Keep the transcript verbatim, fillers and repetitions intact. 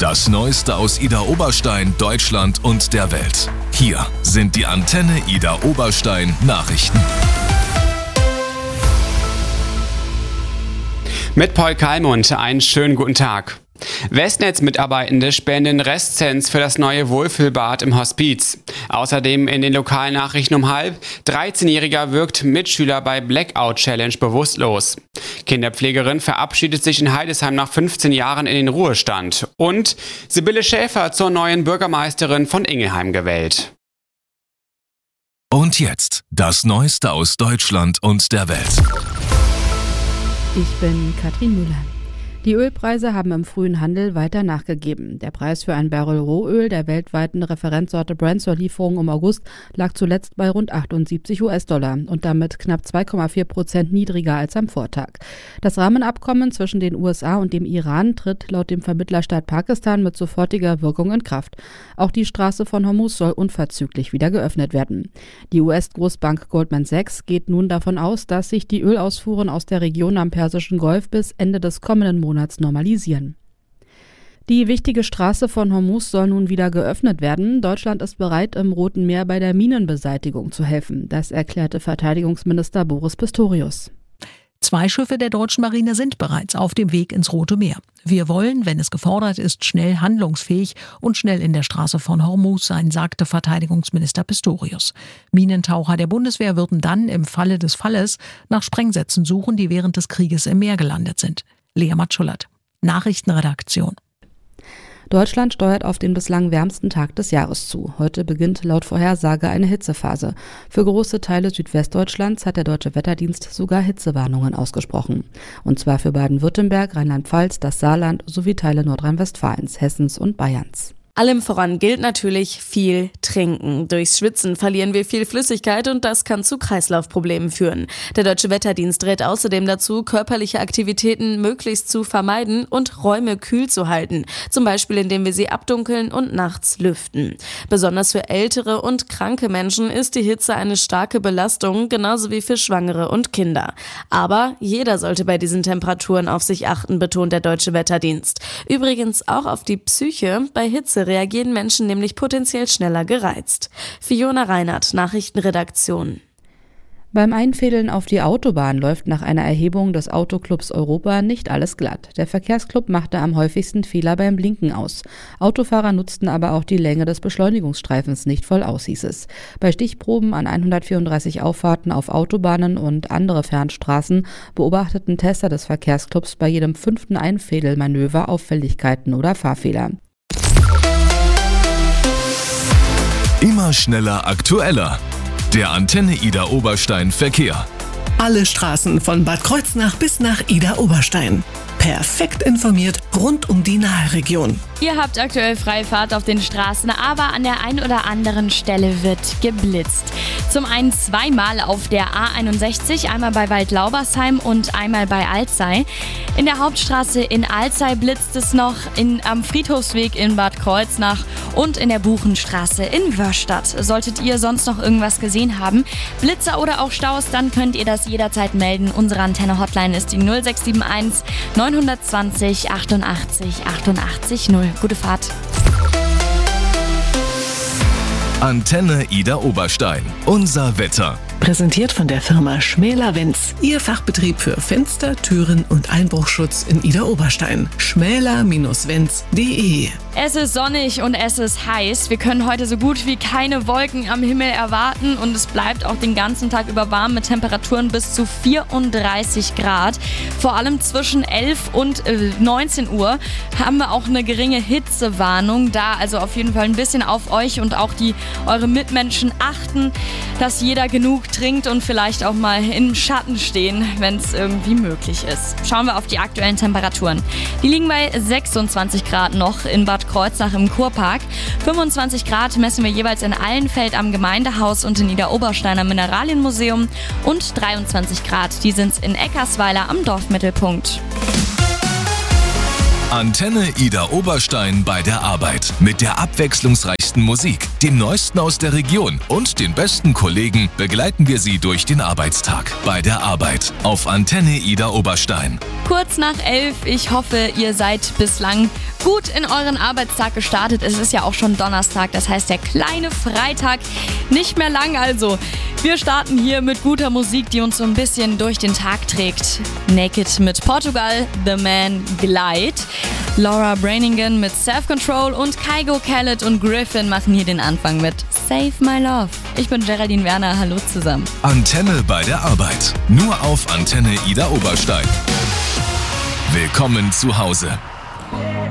Das Neueste aus Idar Oberstein, Deutschland und der Welt. Hier sind die Antenne Idar Oberstein Nachrichten. Mit Paul Kalmund, einen schönen guten Tag. Westnetz-Mitarbeitende spenden Restcents für das neue Wohlfühlbad im Hospiz. Außerdem in den Lokalnachrichten um halb, dreizehnjähriger wirkt Mitschüler bei Blackout Challenge bewusstlos. Kinderpflegerin verabschiedet sich in Heidesheim nach fünfzehn Jahren in den Ruhestand. Und Sibylle Schäfer zur neuen Bürgermeisterin von Ingelheim gewählt. Und jetzt das Neueste aus Deutschland und der Welt. Ich bin Katrin Müller. Die Ölpreise haben im frühen Handel weiter nachgegeben. Der Preis für ein Barrel Rohöl der weltweiten Referenzsorte Brent zur Lieferung im August lag zuletzt bei rund achtundsiebzig US-Dollar und damit knapp zwei Komma vier Prozent niedriger als am Vortag. Das Rahmenabkommen zwischen den U S A und dem Iran tritt laut dem Vermittlerstaat Pakistan mit sofortiger Wirkung in Kraft. Auch die Straße von Hormuz soll unverzüglich wieder geöffnet werden. Die U S-Großbank Goldman Sachs geht nun davon aus, dass sich die Ölausfuhren aus der Region am Persischen Golf bis Ende des kommenden Monats normalisieren. Die wichtige Straße von Hormuz soll nun wieder geöffnet werden. Deutschland ist bereit, im Roten Meer bei der Minenbeseitigung zu helfen. Das erklärte Verteidigungsminister Boris Pistorius. Zwei Schiffe der deutschen Marine sind bereits auf dem Weg ins Rote Meer. Wir wollen, wenn es gefordert ist, schnell handlungsfähig und schnell in der Straße von Hormuz sein, sagte Verteidigungsminister Pistorius. Minentaucher der Bundeswehr würden dann im Falle des Falles nach Sprengsätzen suchen, die während des Krieges im Meer gelandet sind. Lea Matschullert, Nachrichtenredaktion. Deutschland steuert auf den bislang wärmsten Tag des Jahres zu. Heute beginnt laut Vorhersage eine Hitzephase. Für große Teile Südwestdeutschlands hat der Deutsche Wetterdienst sogar Hitzewarnungen ausgesprochen. Und zwar für Baden-Württemberg, Rheinland-Pfalz, das Saarland sowie Teile Nordrhein-Westfalens, Hessens und Bayerns. Allem voran gilt natürlich viel trinken. Durchs Schwitzen verlieren wir viel Flüssigkeit und das kann zu Kreislaufproblemen führen. Der Deutsche Wetterdienst rät außerdem dazu, körperliche Aktivitäten möglichst zu vermeiden und Räume kühl zu halten. Zum Beispiel, indem wir sie abdunkeln und nachts lüften. Besonders für ältere und kranke Menschen ist die Hitze eine starke Belastung, genauso wie für Schwangere und Kinder. Aber jeder sollte bei diesen Temperaturen auf sich achten, betont der Deutsche Wetterdienst. Übrigens auch auf die Psyche. Bei Hitze reagieren Menschen nämlich potenziell schneller gereizt. Fiona Reinhardt, Nachrichtenredaktion. Beim Einfädeln auf die Autobahn läuft nach einer Erhebung des Autoclubs Europa nicht alles glatt. Der Verkehrsclub machte am häufigsten Fehler beim Blinken aus. Autofahrer nutzten aber auch die Länge des Beschleunigungsstreifens nicht voll aus, hieß es. Bei Stichproben an hundertvierunddreißig Auffahrten auf Autobahnen und andere Fernstraßen beobachteten Tester des Verkehrsclubs bei jedem fünften Einfädelmanöver Auffälligkeiten oder Fahrfehler. Immer schneller, aktueller. Der Antenne Idar Oberstein Verkehr. Alle Straßen von Bad Kreuznach bis nach Idar Oberstein. Perfekt informiert rund um die Nahe-Region. Ihr habt aktuell freie Fahrt auf den Straßen, aber an der einen oder anderen Stelle wird geblitzt. Zum einen zweimal auf der A einundsechzig, einmal bei Waldlaubersheim und einmal bei Alzey. In der Hauptstraße in Alzey blitzt es noch, in, am Friedhofsweg in Bad Kreuznach und in der Buchenstraße in Wörstadt. Solltet ihr sonst noch irgendwas gesehen haben, Blitzer oder auch Staus, dann könnt ihr das jederzeit melden. Unsere Antenne-Hotline ist die null sechs sieben eins neun zwei null achtundachtzig achtundachtzig null. Gute Fahrt. Antenne Idar Oberstein. Unser Wetter. Präsentiert von der Firma Schmäler-Wenz. Ihr Fachbetrieb für Fenster, Türen und Einbruchschutz in Idar Oberstein. schmäler Wenz punkt de. Es ist sonnig und es ist heiß. Wir können heute so gut wie keine Wolken am Himmel erwarten und es bleibt auch den ganzen Tag über warm mit Temperaturen bis zu vierunddreißig Grad. Vor allem zwischen elf und neunzehn Uhr haben wir auch eine geringe Hitzewarnung da. Also auf jeden Fall ein bisschen auf euch und auch die eure Mitmenschen achten, dass jeder genug trinkt und vielleicht auch mal im Schatten stehen, wenn es irgendwie möglich ist. Schauen wir auf die aktuellen Temperaturen. Die liegen bei sechsundzwanzig Grad noch in Bad Kreuznach im Kurpark. fünfundzwanzig Grad messen wir jeweils in Allenfeld am Gemeindehaus und in Idar Oberstein am Mineralienmuseum und dreiundzwanzig Grad, die sind in Eckersweiler am Dorfmittelpunkt. Antenne Idar Oberstein bei der Arbeit. Mit der abwechslungsreichsten Musik, dem Neuesten aus der Region und den besten Kollegen begleiten wir Sie durch den Arbeitstag. Bei der Arbeit auf Antenne Idar Oberstein. Kurz nach elf. Ich hoffe, ihr seid bislang gut in euren Arbeitstag gestartet. Es ist ja auch schon Donnerstag, das heißt der kleine Freitag. Nicht mehr lang also. Wir starten hier mit guter Musik, die uns so ein bisschen durch den Tag trägt. Naked mit Portugal, The Man Glide. Laura Branigan mit Self-Control und Kygo, Khaled und Griffin machen hier den Anfang mit Save My Love. Ich bin Geraldine Werner, hallo zusammen. Antenne bei der Arbeit. Nur auf Antenne Ida Oberstein. Willkommen zu Hause.